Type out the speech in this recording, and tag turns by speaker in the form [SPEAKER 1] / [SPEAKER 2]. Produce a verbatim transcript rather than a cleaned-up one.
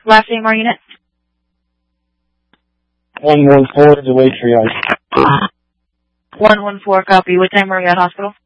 [SPEAKER 1] Last name or unit?
[SPEAKER 2] one one four, delay triage.
[SPEAKER 1] one one four, copy. What time were you at hospital?